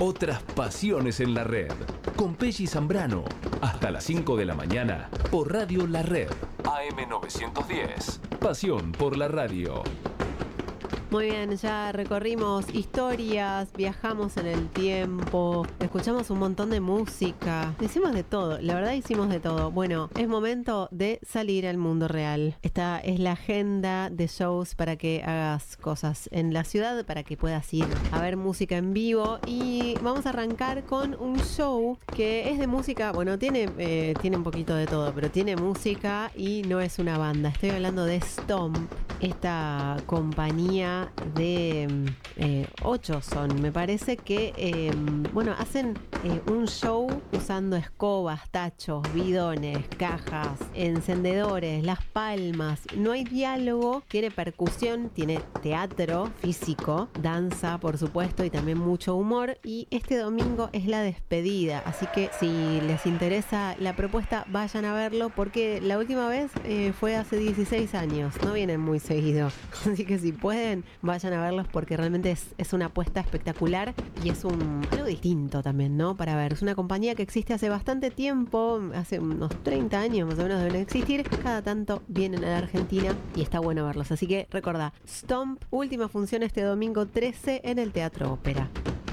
Otras pasiones en la red. Con Pelli Zambrano. Hasta las 5 de la mañana por Radio La Red. AM 910. Pasión por la radio. Muy bien, ya recorrimos historias, viajamos en el tiempo, escuchamos un montón de música, hicimos de todo, la verdad hicimos de todo. Bueno, es momento de salir al mundo real. Esta es la agenda de shows para que hagas cosas en la ciudad, para que puedas ir a ver música en vivo. Y vamos a arrancar con un show que es de música, bueno, tiene un poquito de todo, pero tiene música y no es una banda. Estoy hablando de Stomp, esta compañía de 8 son, me parece que hacen un show usando escobas, tachos, bidones, cajas, encendedores, las palmas. No hay diálogo, tiene percusión, tiene teatro físico, danza por supuesto y también mucho humor. Y este domingo es la despedida, así que si les interesa la propuesta vayan a verlo, porque la última vez fue hace 16 años, no vienen muy seguido, así que si pueden vayan a verlos, porque realmente es una apuesta espectacular y es algo distinto también, ¿no? Para ver, es una compañía que existe hace bastante tiempo, hace unos 30 años más o menos deben existir, cada tanto vienen a la Argentina y está bueno verlos, así que recordá, Stomp, última función este domingo 13 en el Teatro Ópera.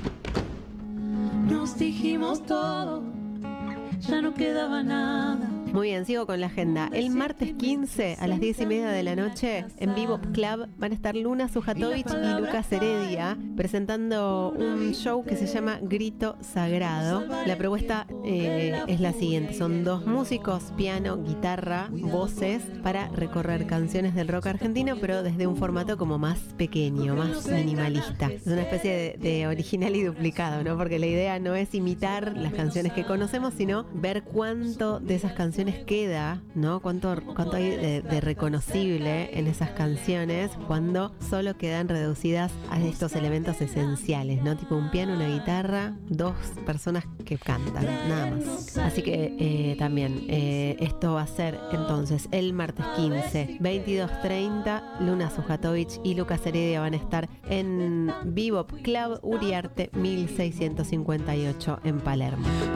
Nos dijimos todo, ya no quedaba nada. Muy bien, sigo con la agenda. El martes 15 a las 10:30 de la noche en Vivo Club van a estar Luna Sujatovic y Lucas Heredia presentando un show que se llama Grito Sagrado. La propuesta es la siguiente: son 2 músicos, piano, guitarra, voces, para recorrer canciones del rock argentino, pero desde un formato como más pequeño, más minimalista. Es una especie de original y duplicado, ¿no? Porque la idea no es imitar las canciones que conocemos, sino ver cuánto de esas canciones queda, ¿no? Cuánto hay de reconocible en esas canciones cuando solo quedan reducidas a estos elementos esenciales, ¿no? Tipo un piano, una guitarra, 2 personas que cantan, nada más. Así que también esto va a ser entonces el martes 15, 22:30, Luna Sujatovic y Lucas Heredia van a estar en Vivo Club Uriarte 1658 en Palermo.